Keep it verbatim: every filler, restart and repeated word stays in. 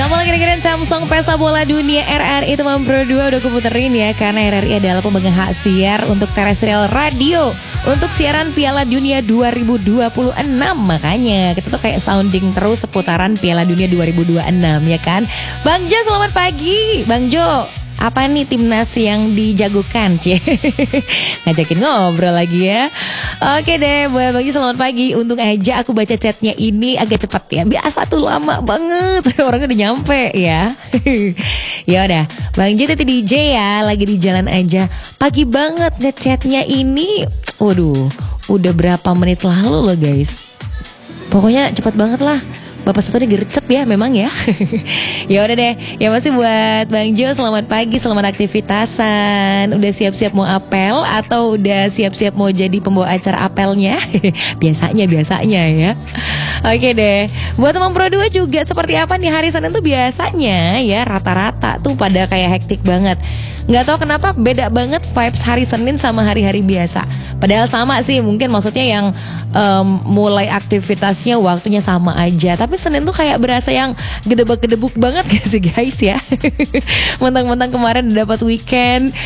Kamu lagi dengerin Samsung Pesta Bola Dunia R R I Teman Pro dua udah kuputerin ya. Karena R R I adalah pemegang hak siar untuk terestrial radio untuk siaran Piala Dunia dua ribu dua puluh enam. Makanya kita tuh kayak sounding terus seputaran Piala Dunia dua ribu dua puluh enam ya kan. Bang Jo, selamat pagi. Bang Jo, apa nih timnas yang dijagokan? Cie, ngajakin ngobrol lagi ya. Oke deh, buat Bang Jo selamat pagi. Untung aja aku baca chatnya ini agak cepat ya. Biasa tuh lama banget, orangnya udah nyampe ya. Ya udah, Bang Jo tadi D J ya, lagi di jalan aja. Pagi banget ngechatnya ini. Waduh, udah berapa menit lalu loh guys. Pokoknya cepat banget lah. Bapak satu ini gercep ya memang ya. Ya udah deh, ya masih buat Bang Jo selamat pagi, selamat aktivitasan. Udah siap-siap mau apel atau udah siap-siap mau jadi pembawa acara apelnya? Biasanya biasanya ya. Oke deh. Buat teman Pro dua juga seperti apa nih hari Senin tuh biasanya ya rata-rata tuh pada kayak hektik banget. Nggak tahu kenapa beda banget vibes hari Senin sama hari-hari biasa. Padahal sama sih, mungkin maksudnya yang um, mulai aktivitasnya waktunya sama aja. Tapi Senin tuh kayak berasa yang gedebak-gedebuk banget gak sih guys ya. Mentang-mentang kemarin udah dapat weekend,